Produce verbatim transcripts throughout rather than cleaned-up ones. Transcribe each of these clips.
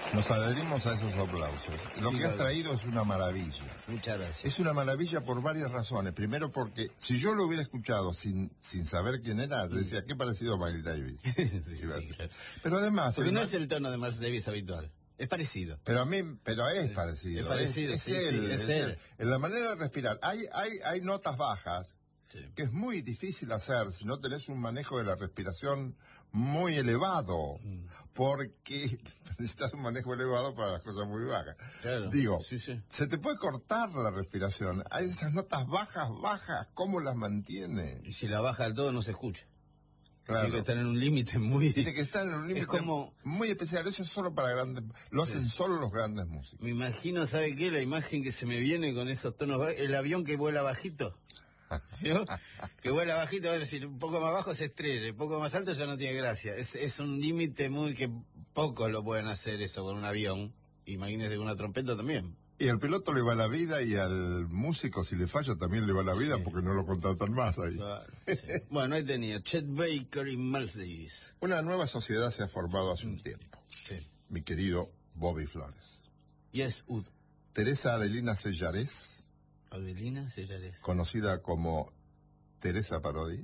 Nos adherimos a esos aplausos. Lo que has traído es una maravilla. Muchas gracias. Es una maravilla por varias razones. Primero porque si yo lo hubiera escuchado sin sin saber quién era, sí. decía, qué parecido a Miles Davis. sí, sí, claro. Pero además... Porque no es el tono de Miles Davis habitual. Es parecido. Pero a mí, pero es sí. parecido. Es parecido, es, es, sí, él, sí, es, es él. él. En la manera de respirar. Hay, hay, hay notas bajas sí. que es muy difícil hacer si no tenés un manejo de la respiración muy elevado. Mm. Porque necesitas un manejo elevado para las cosas muy bajas. Claro. Digo, sí, sí. se te puede cortar la respiración. Hay esas notas bajas, bajas, ¿cómo las mantiene? Y si la baja del todo no se escucha. Claro. Tiene que estar en un límite muy... Tiene que estar en un límite como... muy especial. Eso es solo para grandes... Lo hacen sí. solo los grandes músicos. Me imagino, ¿sabe qué? La imagen que se me viene con esos tonos bajos. El avión que vuela bajito. ¿No? Que vuela bajito, a ver, si un poco más bajo se estrella, un poco más alto ya no tiene gracia. Es, es un límite muy que pocos lo pueden hacer eso con un avión. Imagínese con una trompeta también. Y al piloto le va la vida y al músico, si le falla, también le va la vida sí. porque no lo contratan más ahí. Claro, sí. Bueno, ahí tenía Chet Baker y Miles Davis. Una nueva sociedad se ha formado hace un tiempo. Sí. Mi querido Bobby Flores. Yes, Ud. Teresa Adelina Sellarés. Adelina Sellarés. Conocida como Teresa Parodi.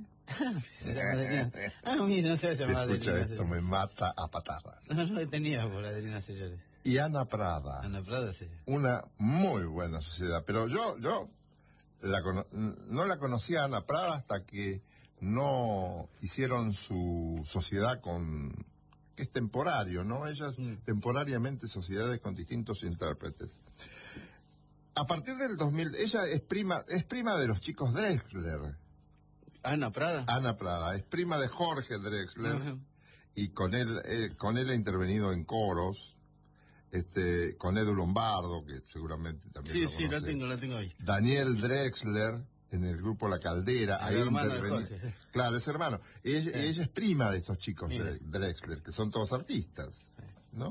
ah, mira, no se llama Adelina. Si escucha esto, Sellarés. me mata a patadas. No, no lo tenía por Adelina Sellarés. Y Ana Prada. Ana Prada, sí. Una muy buena sociedad. Pero yo, yo la no la conocía a Ana Prada hasta que no hicieron su sociedad con... que es temporario, ¿no? Ellas mm. temporariamente sociedades con distintos intérpretes. A partir del dos mil, ella es prima, es prima de los chicos Drexler. Ana Prada. Ana Prada, es prima de Jorge Drexler. Uh-huh. Y con él, eh, con él ha intervenido en coros. Este, con Edu Lombardo, que seguramente también sí, lo conoce. Sí, la tengo, la tengo ahí. Daniel Drexler, en el grupo La Caldera. El ahí hermano de Jorge, sí. Claro, es hermano. Ella, sí. ella es prima de estos chicos de Drexler, que son todos artistas, sí. ¿no?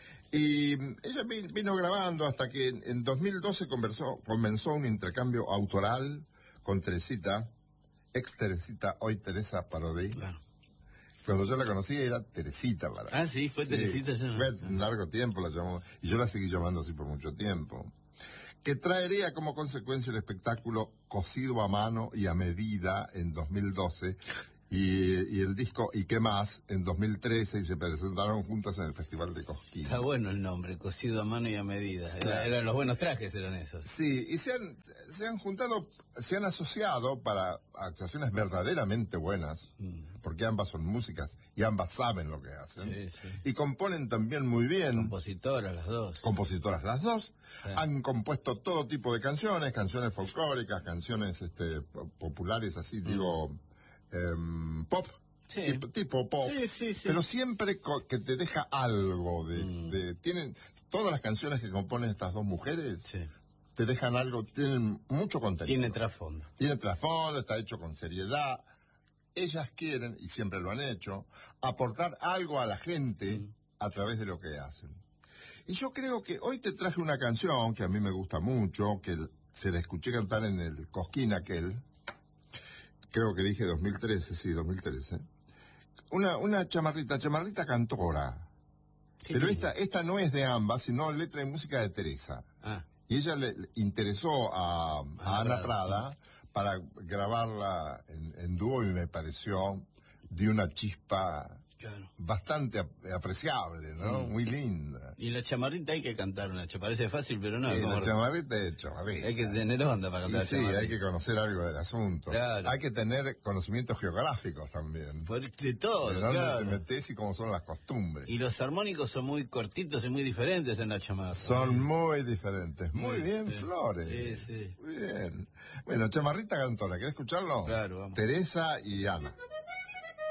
Y ella vino grabando hasta que en dos mil doce conversó, comenzó un intercambio autoral con Teresita, ex Teresita, hoy Teresa Parodi. Claro. Cuando yo la conocí era Teresita para. Ah, sí, fue sí, Teresita. Ya. Fue un largo tiempo la llamó, y yo la seguí llamando así por mucho tiempo. Que traería como consecuencia el espectáculo Cosido a Mano y a Medida en dos mil doce, y, y el disco ¿Y qué más? En dos mil trece, y se presentaron juntas en el Festival de Cosquín. Está bueno el nombre, Cosido a Mano y a Medida. Era, eran los buenos trajes, eran esos. Sí, y se han, se han juntado, se han asociado para actuaciones verdaderamente buenas, mm. porque ambas son músicas y ambas saben lo que hacen. Sí, sí. Y componen también muy bien. Compositoras las dos. Compositoras las dos. Sí. Han compuesto todo tipo de canciones, canciones folclóricas, canciones este, populares, así mm. digo... Um, pop, sí. tipo, tipo pop, sí, sí, sí. pero siempre que te deja algo de, mm. de... Tienen todas las canciones que componen estas dos mujeres, sí. te dejan algo, tienen mucho contenido. Tiene trasfondo. Tiene trasfondo, está hecho con seriedad. Ellas quieren, y siempre lo han hecho, aportar algo a la gente mm. a través de lo que hacen. Y yo creo que hoy te traje una canción que a mí me gusta mucho, que se la escuché cantar en el Cosquín aquel, creo que dije dos mil trece, sí, dos mil trece. Una, una chamarrita, chamarrita cantora. Sí, pero esta, esta no es de ambas, sino letra y música de Teresa. Ah. Y ella le, le interesó a, a Ana Prada para grabarla en, en dúo, y me pareció de una chispa claro. bastante ap apreciable, ¿no? Mm. Muy linda. Y la chamarrita hay que cantar una, parece fácil, pero no. Sí, como... la chamarrita es chamarrita. Hay que tener onda para cantar. Y sí, chamarrita. Hay que conocer algo del asunto. Claro. Hay que tener conocimientos geográficos también. Por, de todo, de dónde claro. te metes y cómo son las costumbres. Y los armónicos son muy cortitos y muy diferentes en la chamarra. Son muy diferentes. Muy, muy bien, bien, Flores. Sí, sí. Muy bien. Bueno, chamarrita cantora, ¿querés escucharlo? Claro, vamos. Teresa y Ana.